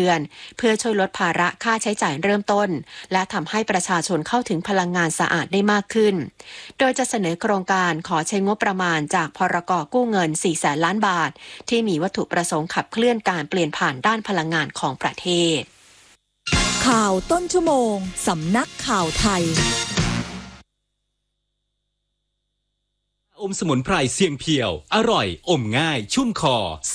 ดือนเพื่อช่วยลดภาระค่าใช้จ่ายเริ่มต้นและทำให้ประชาชนเข้าถึงพลังงานสะอาดได้มากขึ้นโดยจะเสนอโครงการขอใช้งบประมาณจากพรก.กู้เงิน 400,000 ล้านบาทที่มีวัตถุประสงค์ขับเคลื่อนการเปลี่ยนผ่านด้านพลังงานของประเทศข่าวต้นชั่วโมงสำนักข่าวไทยอมสมุนไพรเสียงเพียวอร่อยอมง่ายชุ่มคอ